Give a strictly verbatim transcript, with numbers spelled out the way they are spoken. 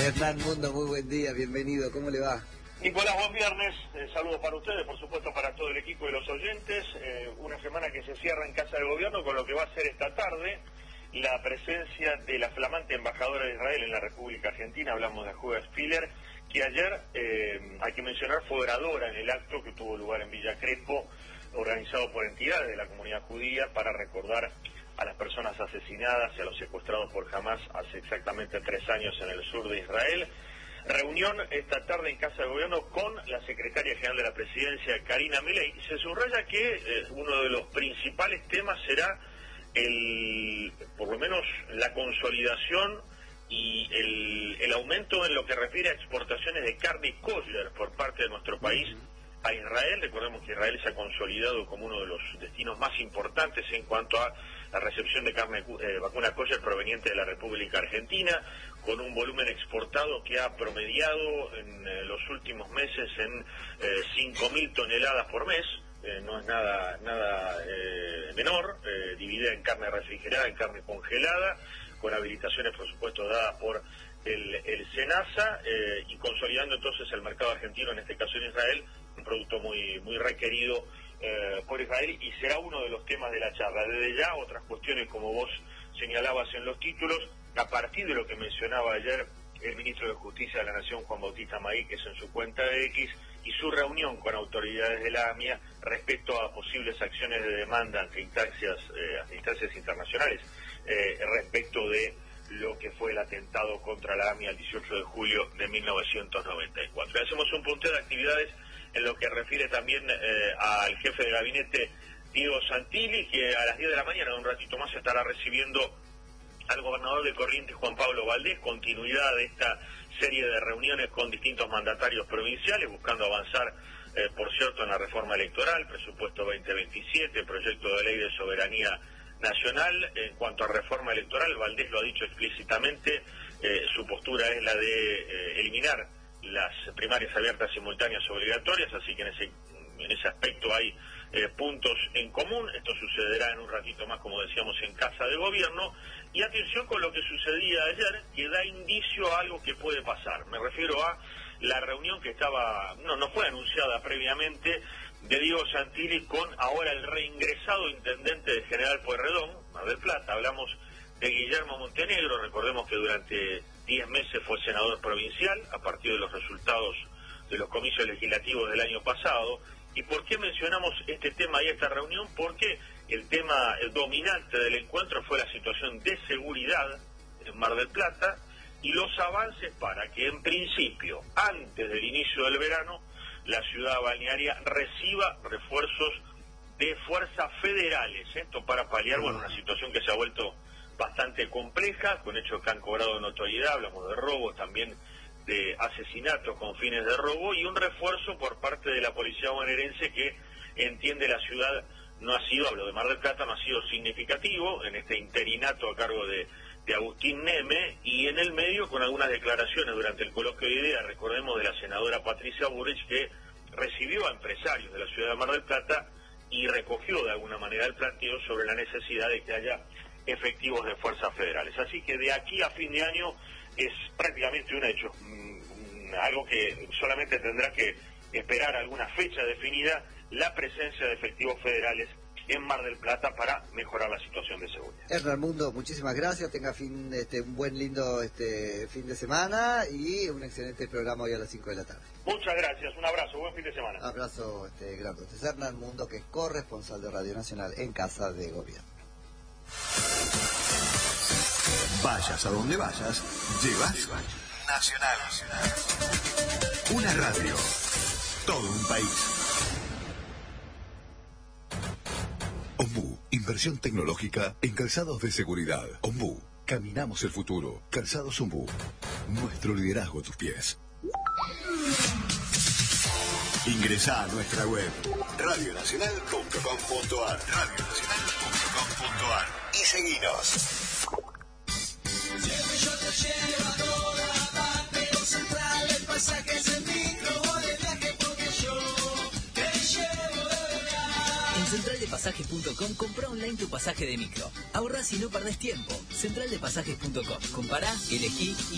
Hernán Mundo, muy buen día, bienvenido, ¿cómo le va? Nicolás, buen viernes, eh, saludos para ustedes, por supuesto para todo el equipo de los oyentes, eh, una semana que se cierra en Casa de Gobierno con lo que va a ser esta tarde la presencia de la flamante embajadora de Israel en la República Argentina, hablamos de Julia Spiller, que ayer, eh, hay que mencionar, fue oradora en el acto que tuvo lugar en Villa Crespo, organizado por entidades de la comunidad judía para recordar a las personas asesinadas y a los secuestrados por Hamas hace exactamente tres años en el sur de Israel. Reunión esta tarde en Casa de Gobierno con la secretaria general de la Presidencia, Karina Milei. Se subraya que eh, uno de los principales temas será el, por lo menos la consolidación y el, el aumento en lo que refiere a exportaciones de carne kosher por parte de nuestro país a Israel. Recordemos que Israel se ha consolidado como uno de los destinos más importantes en cuanto a la recepción de carne eh, vacuna kosher proveniente de la República Argentina, con un volumen exportado que ha promediado en eh, los últimos meses en eh, cinco mil toneladas por mes. Eh, no es nada nada eh, menor, eh, dividida en carne refrigerada, en carne congelada, con habilitaciones, por supuesto, dadas por el, el SENASA, eh, y consolidando entonces el mercado argentino, en este caso en Israel, un producto muy muy requerido eh, por Israel, y será uno de los temas de la charla. Desde ya, otras cuestiones, como vos señalabas en los títulos, a partir de lo que mencionaba ayer el ministro de Justicia de la Nación, Juan Bautista Maíquez, en su cuenta de X, y su reunión con autoridades de la AMIA respecto a posibles acciones de demanda ante instancias, eh, ante instancias internacionales, eh, respecto de lo que fue el atentado contra la AMIA el dieciocho de julio de mil novecientos noventa y cuatro. Y hacemos un punteo de actividades en lo que refiere también eh, al jefe de gabinete, Diego Santilli, que a las diez de la mañana, un ratito más, estará recibiendo al gobernador de Corrientes, Juan Pablo Valdés, continuidad de esta serie de reuniones con distintos mandatarios provinciales, buscando avanzar, eh, por cierto, en la reforma electoral, presupuesto veinte veintisiete, proyecto de ley de soberanía nacional. En cuanto a reforma electoral, Valdés lo ha dicho explícitamente, eh, su postura es la de eh, eliminar las primarias abiertas simultáneas obligatorias, así que en ese, en ese aspecto hay eh, puntos en común. Esto sucederá en un ratito más, como decíamos, en Casa de Gobierno. Y atención con lo que sucedía ayer, que da indicio a algo que puede pasar. Me refiero a la reunión que estaba, no, no fue anunciada previamente, de Diego Santilli con ahora el reingresado intendente de General Pueyrredón, Mar del Plata. Hablamos de Guillermo Montenegro. Recordemos que durante diez meses fue senador provincial a partir de los resultados de los comicios legislativos del año pasado. ¿Y por qué mencionamos este tema y esta reunión? Porque el tema el dominante del encuentro fue la situación de seguridad en Mar del Plata y los avances para que, en principio, antes del inicio del verano, la ciudad balnearia reciba refuerzos de fuerzas federales. Esto para paliar, bueno, una situación que se ha vuelto bastante compleja, con hechos que han cobrado notoriedad. Hablamos de robos, también de asesinatos con fines de robo, y un refuerzo por parte de la policía bonaerense que entiende la ciudad no ha sido, hablo de Mar del Plata, no ha sido significativo en este interinato a cargo de, de Agustín Neme, y en el medio con algunas declaraciones durante el coloquio de ideas, recordemos, de la senadora Patricia Bullrich, que recibió a empresarios de la ciudad de Mar del Plata y recogió de alguna manera el planteo sobre la necesidad de que haya efectivos de fuerzas federales. Así que de aquí a fin de año es prácticamente un hecho, algo que solamente tendrá que esperar alguna fecha definida, la presencia de efectivos federales en Mar del Plata para mejorar la situación de seguridad. Hernán Mundo, muchísimas gracias, tenga fin, este, un buen lindo este fin de semana y un excelente programa hoy a las cinco de la tarde. Muchas gracias, un abrazo, buen fin de semana. Abrazo este, grande. Este es Hernán Mundo, que es corresponsal de Radio Nacional en Casa de Gobierno. Vayas a donde vayas, llevas Nacional. Una radio, todo un país. Ombú, inversión tecnológica en calzados de seguridad. Ombú, caminamos el futuro. Calzados Ombú, nuestro liderazgo a tus pies. Ingresá a nuestra web radio nacional punto com punto ar, radio nacional punto com punto ar y seguinos. Yo te llevo a toda parte, Central, el pasaje es el micro, voy de viaje porque yo te llevo de verdad. En central de pasajes punto com compra online tu pasaje de micro. Ahorrás y no perdés tiempo. central de pasajes punto com. Compará, elegí y